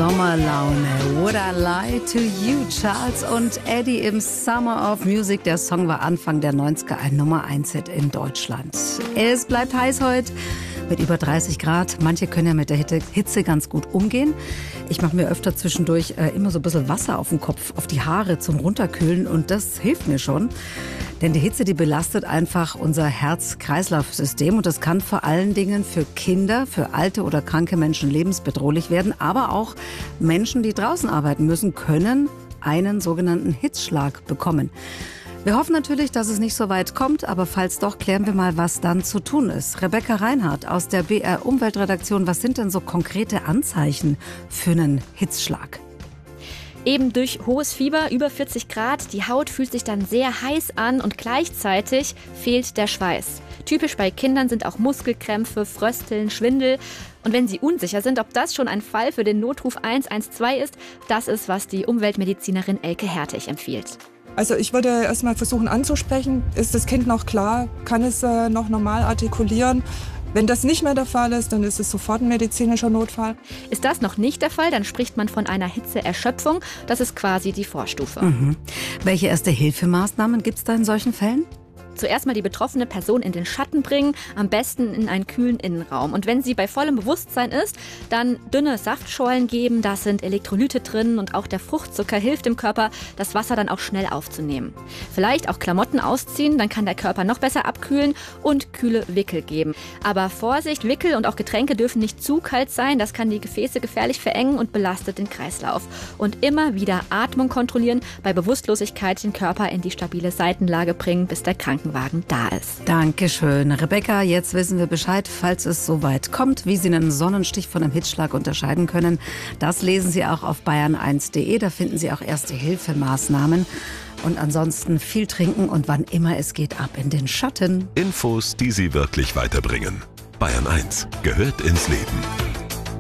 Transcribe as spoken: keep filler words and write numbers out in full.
Sommerlaune. Would I Lie to You? Charles und Eddie im Summer of Music. Der Song war Anfang der neunziger ein Nummer eins Hit in Deutschland. Es bleibt heiß heute mit über dreißig Grad. Manche können ja mit der Hitze ganz gut umgehen. Ich mache mir öfter zwischendurch äh, immer so ein bisschen Wasser auf den Kopf, auf die Haare zum Runterkühlen und das hilft mir schon. Denn die Hitze, die belastet einfach unser Herz-Kreislauf-System und das kann vor allen Dingen für Kinder, für alte oder kranke Menschen lebensbedrohlich werden. Aber auch Menschen, die draußen arbeiten müssen, können einen sogenannten Hitzschlag bekommen. Wir hoffen natürlich, dass es nicht so weit kommt, aber falls doch, klären wir mal, was dann zu tun ist. Rebecca Reinhardt aus der B R Umweltredaktion, was sind denn so konkrete Anzeichen für einen Hitzschlag? Eben durch hohes Fieber, über vierzig Grad, die Haut fühlt sich dann sehr heiß an und gleichzeitig fehlt der Schweiß. Typisch bei Kindern sind auch Muskelkrämpfe, Frösteln, Schwindel. Und wenn Sie unsicher sind, ob das schon ein Fall für den Notruf eins eins zwei ist, das ist, was die Umweltmedizinerin Elke Hertig empfiehlt. Also ich würde erstmal versuchen anzusprechen, ist das Kind noch klar, kann es äh, noch normal artikulieren? Wenn das nicht mehr der Fall ist, dann ist es sofort ein medizinischer Notfall. Ist das noch nicht der Fall, dann spricht man von einer Hitzeerschöpfung. Das ist quasi die Vorstufe. Mhm. Welche Erste-Hilfe-Maßnahmen gibt es da in solchen Fällen? Zuerst mal die betroffene Person in den Schatten bringen, am besten in einen kühlen Innenraum. Und wenn sie bei vollem Bewusstsein ist, dann dünne Saftschollen geben, da sind Elektrolyte drin und auch der Fruchtzucker hilft dem Körper, das Wasser dann auch schnell aufzunehmen. Vielleicht auch Klamotten ausziehen, dann kann der Körper noch besser abkühlen und kühle Wickel geben. Aber Vorsicht, Wickel und auch Getränke dürfen nicht zu kalt sein, das kann die Gefäße gefährlich verengen und belastet den Kreislauf. Und immer wieder Atmung kontrollieren, bei Bewusstlosigkeit den Körper in die stabile Seitenlage bringen, bis der Krankenwagen da ist. Dankeschön. Rebecca, jetzt wissen wir Bescheid, falls es soweit kommt, wie Sie einen Sonnenstich von einem Hitzschlag unterscheiden können. Das lesen Sie auch auf bayern eins punkt de. Da finden Sie auch Erste-Hilfe-Maßnahmen. Und ansonsten viel trinken und wann immer es geht, ab in den Schatten. Infos, die Sie wirklich weiterbringen. Bayern eins gehört ins Leben.